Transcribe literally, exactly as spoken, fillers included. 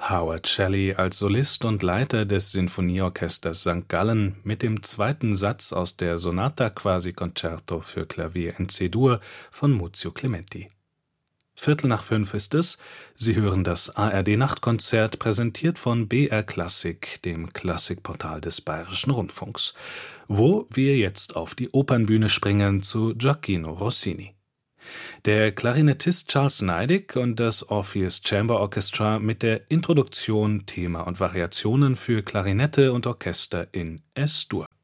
Howard Shelley als Solist und Leiter des Sinfonieorchesters Sankt Gallen mit dem zweiten Satz aus der Sonata quasi concerto für Klavier in C-Dur von Muzio Clementi. Viertel nach fünf ist es. Sie hören das A R D-Nachtkonzert, präsentiert von B R Klassik, dem Klassikportal des Bayerischen Rundfunks, wo wir jetzt auf die Opernbühne springen zu Gioacchino Rossini. Der Klarinettist Charles Neidig und das Orpheus Chamber Orchestra mit der Introduktion, Thema und Variationen für Klarinette und Orchester in Es-Dur.